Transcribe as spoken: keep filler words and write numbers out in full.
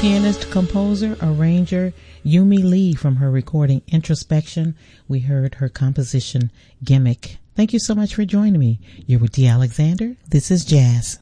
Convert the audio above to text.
Pianist, composer, arranger Yumi Lee from her recording Introspection. We heard her composition Gimmick. Thank you so much for joining me. You're with Dee Alexander. This is Jazz.